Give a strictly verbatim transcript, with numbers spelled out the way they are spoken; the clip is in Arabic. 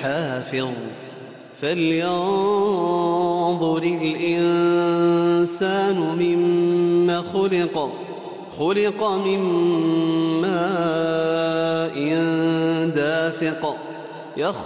لحافظ فلينظر الإنسان مما خلق خلق من ماء دافق